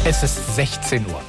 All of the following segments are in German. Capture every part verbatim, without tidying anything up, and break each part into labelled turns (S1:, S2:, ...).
S1: Es ist sechzehn Uhr.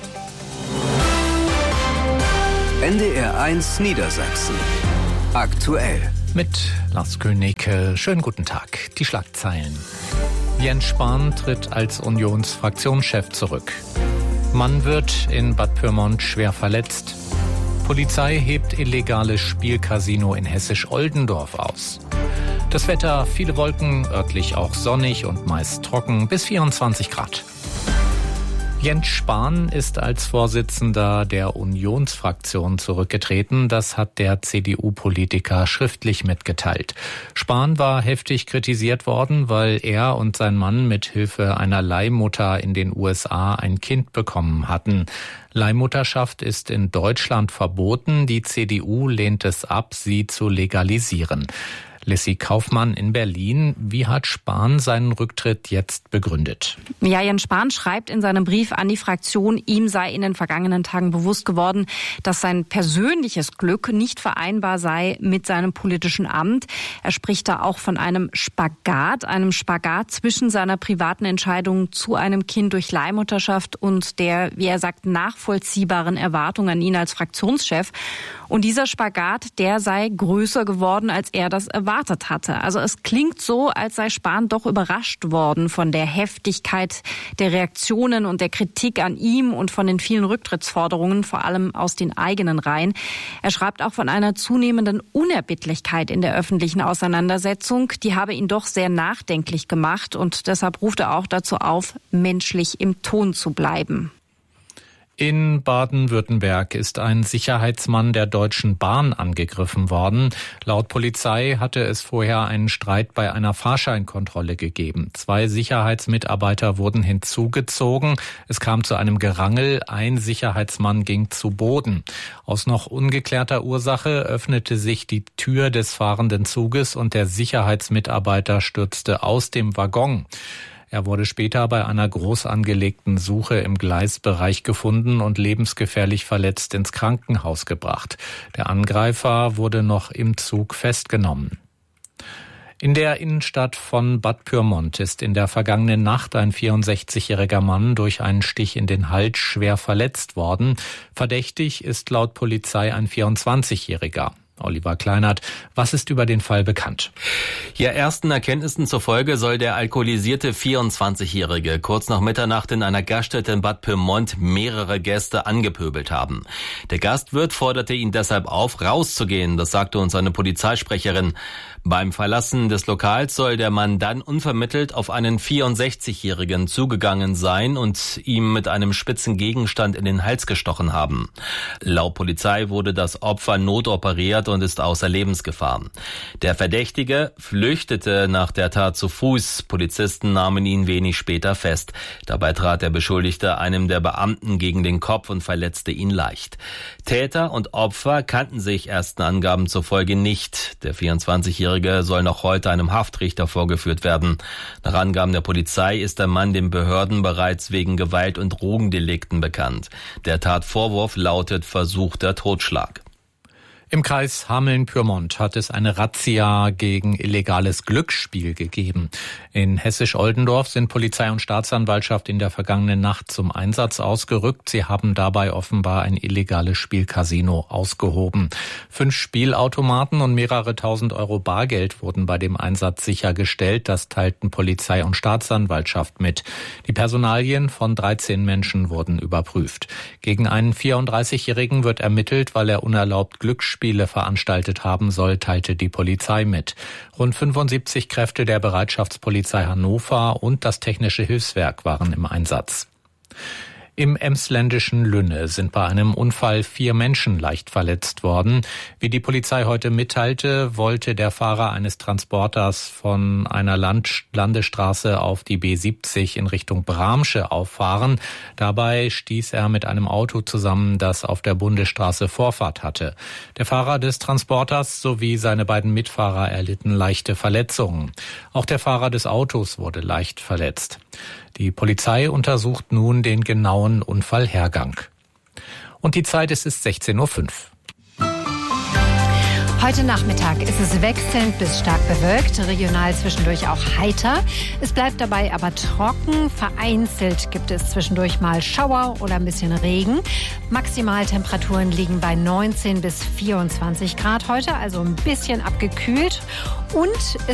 S2: N D R eins Niedersachsen. Aktuell.
S1: Mit Lars König. Schönen guten Tag. Die Schlagzeilen. Jens Spahn tritt als Unionsfraktionschef zurück. Mann wird in Bad Pyrmont schwer verletzt. Polizei hebt illegales Spielcasino in Hessisch-Oldendorf aus. Das Wetter, viele Wolken, örtlich auch sonnig und meist trocken, bis vierundzwanzig Grad. Jens Spahn ist als Vorsitzender der Unionsfraktion zurückgetreten. Das hat der C D U-Politiker schriftlich mitgeteilt. Spahn war heftig kritisiert worden, weil er und sein Mann mit Hilfe einer Leihmutter in den U S A ein Kind bekommen hatten. Leihmutterschaft ist in Deutschland verboten. Die C D U lehnt es ab, sie zu legalisieren. Lissy Kaufmann in Berlin. Wie hat Spahn seinen Rücktritt jetzt begründet?
S3: Ja, Jens Spahn schreibt in seinem Brief an die Fraktion, ihm sei in den vergangenen Tagen bewusst geworden, dass sein persönliches Glück nicht vereinbar sei mit seinem politischen Amt. Er spricht da auch von einem Spagat, einem Spagat zwischen seiner privaten Entscheidung zu einem Kind durch Leihmutterschaft und der, wie er sagt, nachvollziehbaren Erwartung an ihn als Fraktionschef. Und dieser Spagat, der sei größer geworden, als er das erwartet hatte. Also es klingt so, als sei Spahn doch überrascht worden von der Heftigkeit der Reaktionen und der Kritik an ihm und von den vielen Rücktrittsforderungen, vor allem aus den eigenen Reihen. Er schreibt auch von einer zunehmenden Unerbittlichkeit in der öffentlichen Auseinandersetzung. Die habe ihn doch sehr nachdenklich gemacht und deshalb ruft er auch dazu auf, menschlich im Ton zu bleiben.
S1: In Baden-Württemberg ist ein Sicherheitsmann der Deutschen Bahn angegriffen worden. Laut Polizei hatte es vorher einen Streit bei einer Fahrscheinkontrolle gegeben. Zwei Sicherheitsmitarbeiter wurden hinzugezogen. Es kam zu einem Gerangel. Ein Sicherheitsmann ging zu Boden. Aus noch ungeklärter Ursache öffnete sich die Tür des fahrenden Zuges und der Sicherheitsmitarbeiter stürzte aus dem Waggon. Er wurde später bei einer groß angelegten Suche im Gleisbereich gefunden und lebensgefährlich verletzt ins Krankenhaus gebracht. Der Angreifer wurde noch im Zug festgenommen. In der Innenstadt von Bad Pyrmont ist in der vergangenen Nacht ein vierundsechzigjähriger Mann durch einen Stich in den Hals schwer verletzt worden. Verdächtig ist laut Polizei ein vierundzwanzigjähriger. Oliver Kleinert, was ist über den Fall bekannt?
S4: Ja, ersten Erkenntnissen zufolge soll der alkoholisierte vierundzwanzigjährige kurz nach Mitternacht in einer Gaststätte in Bad Pyrmont mehrere Gäste angepöbelt haben. Der Gastwirt forderte ihn deshalb auf, rauszugehen, das sagte uns eine Polizeisprecherin. Beim Verlassen des Lokals soll der Mann dann unvermittelt auf einen vierundsechzigjährigen zugegangen sein und ihm mit einem spitzen Gegenstand in den Hals gestochen haben. Laut Polizei wurde das Opfer notoperiert und ist außer Lebensgefahr. Der Verdächtige flüchtete nach der Tat zu Fuß. Polizisten nahmen ihn wenig später fest. Dabei trat der Beschuldigte einem der Beamten gegen den Kopf und verletzte ihn leicht. Täter und Opfer kannten sich ersten Angaben zufolge nicht. Der vierundzwanzigjährige soll noch heute einem Haftrichter vorgeführt werden. Nach Angaben der Polizei ist der Mann den Behörden bereits wegen Gewalt- und Drogendelikten bekannt. Der Tatvorwurf lautet versuchter Totschlag.
S1: Im Kreis Hameln-Pyrmont hat es eine Razzia gegen illegales Glücksspiel gegeben. In Hessisch-Oldendorf sind Polizei und Staatsanwaltschaft in der vergangenen Nacht zum Einsatz ausgerückt. Sie haben dabei offenbar ein illegales Spielcasino ausgehoben. Fünf Spielautomaten und mehrere tausend Euro Bargeld wurden bei dem Einsatz sichergestellt. Das teilten Polizei und Staatsanwaltschaft mit. Die Personalien von dreizehn Menschen wurden überprüft. Gegen einen vierunddreißigjährigen wird ermittelt, weil er unerlaubt Glücksspiel Spiele veranstaltet haben soll, teilte die Polizei mit. Rund fünfundsiebzig Kräfte der Bereitschaftspolizei Hannover und das Technische Hilfswerk waren im Einsatz. Im emsländischen Lünne sind bei einem Unfall vier Menschen leicht verletzt worden. Wie die Polizei heute mitteilte, wollte der Fahrer eines Transporters von einer Land- Landesstraße auf die B siebzig in Richtung Bramsche auffahren. Dabei stieß er mit einem Auto zusammen, das auf der Bundesstraße Vorfahrt hatte. Der Fahrer des Transporters sowie seine beiden Mitfahrer erlitten leichte Verletzungen. Auch der Fahrer des Autos wurde leicht verletzt. Die Polizei untersucht nun den genauen Unfallhergang. Und die Zeit, es ist sechzehn Uhr fünf.
S5: Heute Nachmittag ist es wechselnd bis stark bewölkt, regional zwischendurch auch heiter. Es bleibt dabei aber trocken. Vereinzelt gibt es zwischendurch mal Schauer oder ein bisschen Regen. Maximaltemperaturen liegen bei neunzehn bis vierundzwanzig Grad heute, also ein bisschen abgekühlt. Und